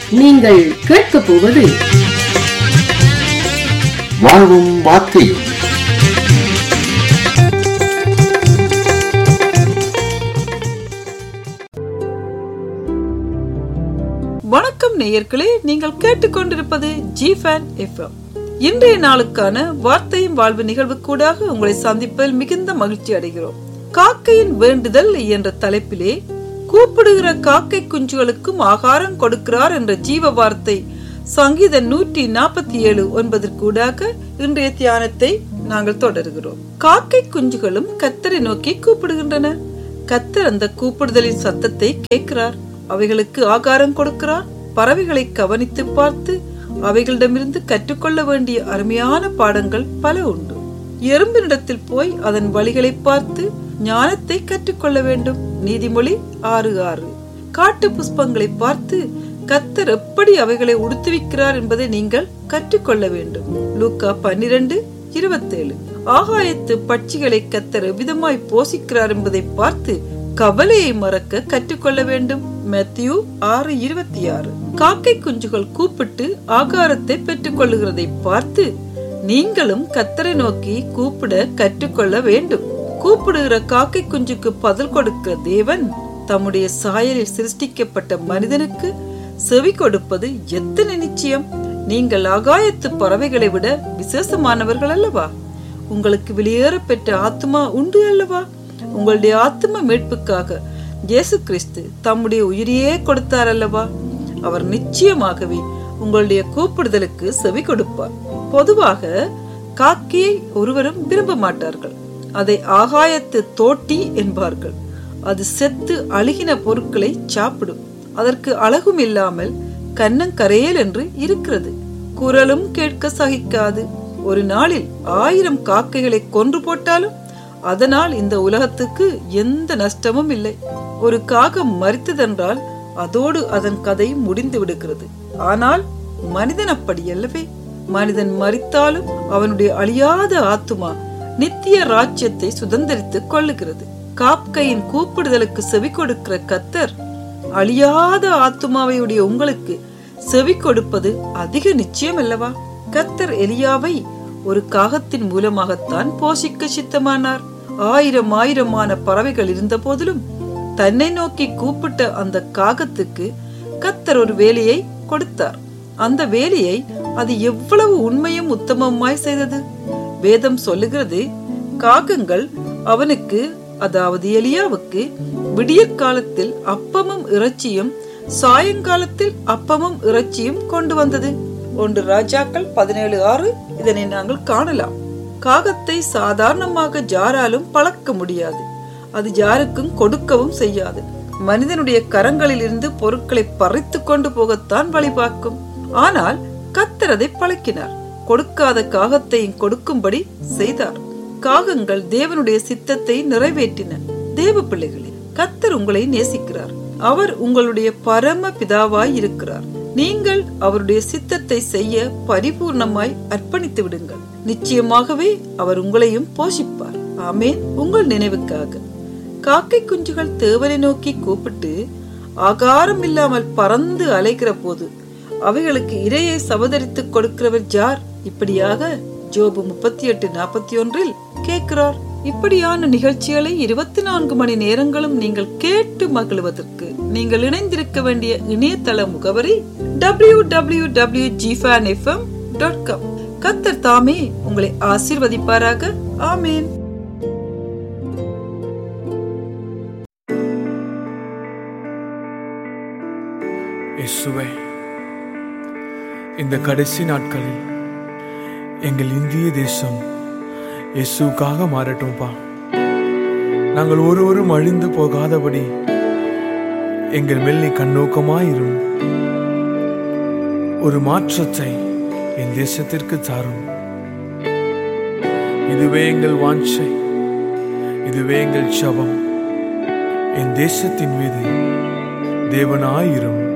நீங்கள் கேட்கப் போவது வாழ்வும் வார்த்தையும். வணக்கம் நேயர்களே, நீங்கள் கேட்டுக்கொண்டிருப்பது ஜிஃபன் எஃப்எம். இன்றைய நாளுக்கான வார்த்தையும் வாழ்வு நிகழ்வு கூடாக உங்களை சந்திப்பதில் மிகுந்த மகிழ்ச்சி அடைகிறோம். காக்கையின் வேண்டுதல் என்ற தலைப்பிலே கூப்பிடுகிற காக்கை குஞ்சுகளுக்கும் ஆகாரம் கொடுக்கிறார் என்ற ஜீவ வார்த்தை சங்கீதம் 147:9 கூடாக இன்றைய தியானத்தை நாங்கள் தொடர்கிறோம். காக்கை குஞ்சுகளும் கர்த்தரை நோக்கி கூப்பிடுகின்றன. கர்த்தர் அந்த கூப்பிடுதலின் சத்தத்தை கேட்கிறார். அவைகளுக்கு ஆகாரம் கொடுக்கிறார். பறவைகளை கவனித்து பார்த்து அவைகளிடமிருந்து கற்றுக்கொள்ள வேண்டிய அருமையான பாடங்கள் பல உண்டு. எறும்பினிடத்தில் போய் அதன் வழிகளை பார்த்து ஞானத்தை கற்றுக்கொள்ள வேண்டும். நீதிமொழி 6:6. காட்டு புஷ்பங்களை பார்த்து கர்த்தர் எப்படி அவைகளை உடுத்துவிக்கிறார் என்பதை நீங்கள் கற்றுக்கொள்ள வேண்டும். லூக்கா 12:27. ஆகாயத்து பட்சிகளை கர்த்தர் எவ்விதமாய் போஷிக்கிறார் என்பதை பார்த்து கவலையை மறக்க கற்றுக்கொள்ள வேண்டும். மத்தேயு 6:26. காக்கை குஞ்சுகள் கூப்பிட்டு ஆகாரத்தை பெற்றுக் கொள்ளுகிறதை பார்த்து நீங்களும் கர்த்தரை நோக்கி கூப்பிட கற்றுக்கொள்ள வேண்டும். கூப்பிடுகிற காக்கை குஞ்சுக்கு பதில் கொடுக்கிற தேவன் தம்முடைய சாயலில் சிருஷ்டிக்கப்பட்ட மனிதனுக்கு செவி கொடுப்பது எத்தனை நிச்சயம். நீங்கள் ஆகாயத்து பறவைகளை விட விசேஷமானவர்கள் அல்லவா? உங்களுக்கு வெளியேற பெற்ற ஆத்மா உண்டு அல்லவா? உங்களுடைய ஆத்ம மீட்புக்காக இயேசு கிறிஸ்து தம்முடைய உயிரையே கொடுத்தார் அல்லவா? அவர் நிச்சயமாகவே உங்களுடைய கூப்பிடுதலுக்கு செவி கொடுப்பார். பொதுவாக காக்கையை ஒருவரும் விரும்ப மாட்டார்கள். அதை ஆகாயத்து தோட்டி என்பார்கள். அது செத்து அழுகின பொருட்களை சாப்பிடும். அதற்கு அழகும் இல்லாமல் கன்னங்கரையல் என்று இருக்கிறது. குரலும் கேட்க சகிக்காது. ஒரு நாளில் 1000 காக்கைகளை கொன்று போட்டாலும் அதனால் இந்த உலகத்துக்கு எந்த நஷ்டமும் இல்லை. ஒரு காகம் மரித்ததென்றால் அதோடு அதன் கதை முடிந்து விடுகிறது. ஆனால் மனிதன் அப்படி அல்லவே. மனிதன் மரித்தாலும் அவனுடைய அழியாத ஆத்துமா நித்திய ராஜ்யத்தை சுதந்திரித்துக் கொள்ளுகிறது. காக்கையின் கூப்பிடுதலுக்கு செவி கொடுக்கிற கர்த்தர் அழியாத ஆத்துமாவையுடைய உங்களுக்கு செவி கொடுப்பது அதிக நிச்சயம் அல்லவா? கர்த்தர் எலியாவை ஒரு காகத்தின் மூலமாகத்தான் போஷிக்க சித்தமானார். 1000 பறவைகள் இருந்த போதிலும் தன்னை நோக்கி கூப்பிட்ட அந்த காகத்துக்கு கர்த்தர் ஒரு வேலையை கொடுத்தார். அந்த வேலையை அது எவ்வளவு உண்மையும் உத்தமமாய் செய்தது. வேதம் சொல்லுகிறது, காகங்கள் அவனுக்கு, அதாவது எலியாவுக்கு விடிய காலத்தில் அப்பமும் இறைச்சியும் சாயங்காலத்தில் அப்பமும் இறைச்சியும் கொண்டு வந்தது. 1 ராஜாக்கள் 17:6. இதனை நாங்கள் காணலாம். காகத்தை சாதாரணமாக யாராலும் பழக்க முடியாது. அது யாருக்கும் கொடுக்கவும் செய்யாது. மனிதனுடைய கரங்களில் இருந்து பொருட்களை பறித்து கொண்டு போகத்தான் வழிபார்க்கும். ஆனால் கர்த்தர் அதை பழக்கினார். கொடுக்காத காகத்தையும் கொடுக்கும்படி செய்தார். காகங்கள் தேவனுடைய சித்தத்தை நிறைவேற்றின. தேவ பிள்ளைகளே, கர்த்தர் உங்களை நேசிக்கிறார். அவர் உங்களுடைய பரம பிதாவாய் இருக்கிறார். நீங்கள் அவருடைய சித்தத்தை செய்ய பரிபூர்ணமாய் அர்ப்பணித்து விடுங்கள். நிச்சயமாகவே அவர் உங்களையும் போஷிப்பார். ஆமேன். உங்கள் நினைவுக்காக காக்கை குஞ்சுகள் தேவனை நோக்கி கூப்பிட்டு ஆகாரம் இல்லாமல் பறந்து அலைகிற போது அவைகளுக்கு இரையை சவதரித்து கொடுக்கிறவர் யார்? இப்படியாக யோபு 38:41 கேட்கிறார். இப்படியான நிகழ்ச்சிகளை 24 மணி நேரங்களும் நீங்கள் கேட்டு மகிழ்வதற்கு நீங்கள் இணைந்திருக்க வேண்டிய இணையதள முகவரி www.gfanfm.com. கர்த்தர் தாமே உங்களை ஆசீர்வதிப்பாராக. ஆமேன். இயேசுவே, இந்த கடைசி நாட்களில் எங்கள் இந்திய தேசம் இயேசுக்காக மாறட்டும்பா. நாங்கள் ஒருவரும் அழிந்து போகாதபடி எங்கள் மேல் நீ கண்ணோக்கமாயிரும். ஒரு மாற்றத்தை என் தேசத்திற்கு தாரும். இதுவே எங்கள் வாஞ்சை, இதுவே எங்கள் ஜெபம். என் தேசத்தின் மீது தேவனாயிரும்.